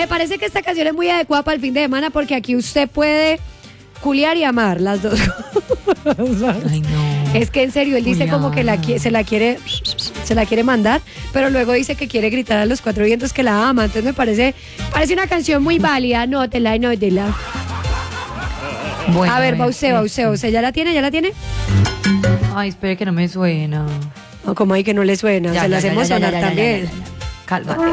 parece que esta canción es muy adecuada para el fin de semana porque aquí usted puede culiar y amar las dos cosas. Ay, no. Es que en serio, él dice como que se la quiere mandar, pero luego dice que quiere gritar a los cuatro vientos que la ama. Entonces me parece una canción muy válida. Nótela y nótela. Bueno, A ver, Bauseo, ¿ya la tiene? Ay, espere que no me suena. O como ahí que no le suena, se la hacemos sonar también. Cálmate.